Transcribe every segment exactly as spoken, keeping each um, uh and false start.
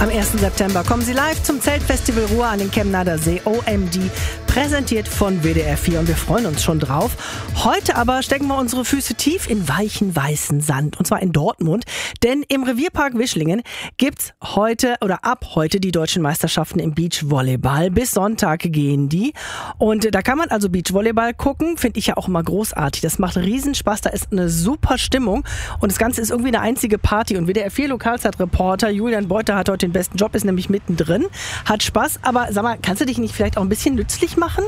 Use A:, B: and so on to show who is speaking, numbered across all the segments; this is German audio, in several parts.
A: Am ersten September kommen sie live zum Zeltfestival Ruhr an den Chemnader See, O M D, präsentiert von W D R vier und wir freuen uns schon drauf. Heute aber stecken wir unsere Füße tief in weichen, weißen Sand und zwar in Dortmund, denn im Revierpark Wischlingen gibt's heute oder ab heute die deutschen Meisterschaften im Beachvolleyball. Bis Sonntag gehen die und da kann man also Beachvolleyball gucken, finde ich ja auch immer großartig. Das macht riesen Spaß, da ist eine super Stimmung und das Ganze ist irgendwie eine einzige Party und W D R vier Lokalzeitreporter Julian Beuter hat heute den besten Job, ist nämlich mittendrin, hat Spaß, aber sag mal, kannst du dich nicht vielleicht auch ein bisschen nützlich machen?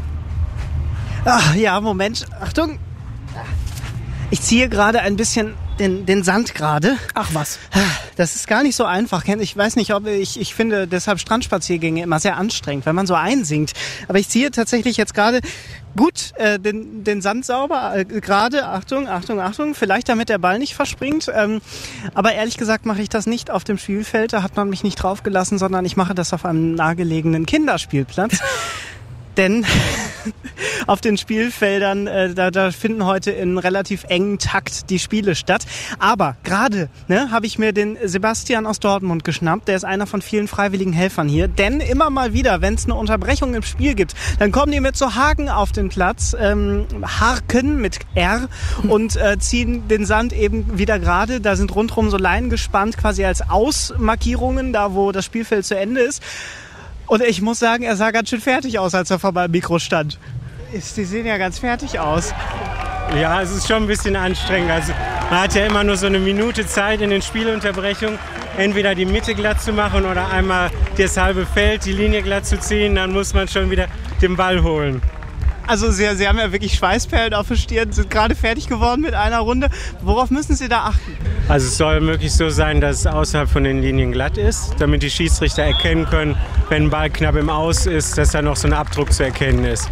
B: Ach, ja, Moment, Achtung. Ich ziehe gerade ein bisschen den, den Sand gerade.
A: Ach was.
B: Das ist gar nicht so einfach. Ich weiß nicht, ob ich, ich finde deshalb Strandspaziergänge immer sehr anstrengend, wenn man so einsinkt. Aber ich ziehe tatsächlich jetzt gerade gut äh, den, den Sand sauber. Äh, gerade, Achtung, Achtung, Achtung, vielleicht damit der Ball nicht verspringt. Ähm, aber ehrlich gesagt mache ich das nicht auf dem Spielfeld. Da hat man mich nicht draufgelassen, sondern ich mache das auf einem nahegelegenen Kinderspielplatz. Denn auf den Spielfeldern, äh, da, da finden heute in relativ engen Takt die Spiele statt. Aber gerade ne, habe ich mir den Sebastian aus Dortmund geschnappt. Der ist einer von vielen freiwilligen Helfern hier. Denn immer mal wieder, wenn es eine Unterbrechung im Spiel gibt, dann kommen die mit so Haken auf den Platz, ähm, Harken mit R und äh, ziehen den Sand eben wieder gerade. Da sind rundherum so Leinen gespannt, quasi als Ausmarkierungen, da wo das Spielfeld zu Ende ist. Und ich muss sagen, er sah ganz schön fertig aus, als er vor meinem Mikro stand. Die sehen ja ganz fertig aus.
C: Ja, es ist schon ein bisschen anstrengend. Also, man hat ja immer nur so eine Minute Zeit in den Spielunterbrechungen, entweder die Mitte glatt zu machen oder einmal das halbe Feld, die Linie glatt zu ziehen. Dann muss man schon wieder den Ball holen.
B: Also Sie, Sie haben ja wirklich Schweißperlen auf der Stirn, sind gerade fertig geworden mit einer Runde. Worauf müssen Sie da achten?
C: Also es soll möglichst so sein, dass es außerhalb von den Linien glatt ist, damit die Schiedsrichter erkennen können, wenn ein Ball knapp im Aus ist, dass da noch so ein Abdruck zu erkennen ist.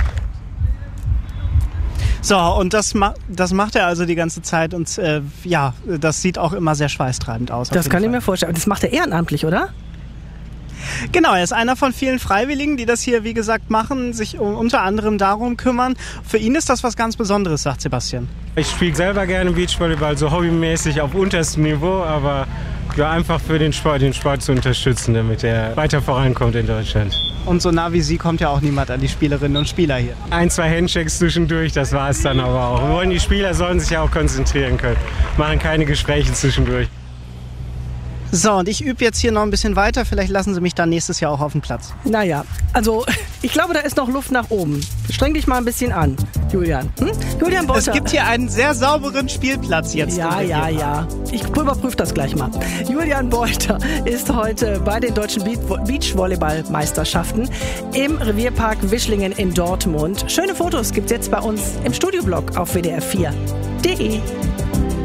B: So, und das, ma- das macht er also die ganze Zeit und äh, ja, das sieht auch immer sehr schweißtreibend aus.
A: Das kann ich mir vorstellen. Das macht er ehrenamtlich, oder?
B: Genau, er ist einer von vielen Freiwilligen, die das hier, wie gesagt, machen, sich um, unter anderem darum kümmern. Für ihn ist das was ganz Besonderes, sagt Sebastian.
C: Ich spiele selber gerne Beachvolleyball, so hobbymäßig auf unterstem Niveau, aber ja, einfach für den Sport, den Sport zu unterstützen, damit er weiter vorankommt in Deutschland.
B: Und so nah wie Sie kommt ja auch niemand an die Spielerinnen und Spieler hier.
C: Ein, zwei Handshakes zwischendurch, das war es dann aber auch. Wir wollen, die Spieler sollen sich ja auch konzentrieren können, machen keine Gespräche zwischendurch.
B: So, und ich übe jetzt hier noch ein bisschen weiter. Vielleicht lassen Sie mich dann nächstes Jahr auch auf den Platz.
A: Naja, also ich glaube, da ist noch Luft nach oben. Streng dich mal ein bisschen an, Julian. Hm? Julian Beuter.
B: Es gibt hier einen sehr sauberen Spielplatz jetzt.
A: Ja, ja, ja. Ich überprüfe das gleich mal. Julian Beuter ist heute bei den deutschen Beachvolleyball-Meisterschaften im Revierpark Wischlingen in Dortmund. Schöne Fotos gibt's jetzt bei uns im Studioblog auf W D R vier punkt de.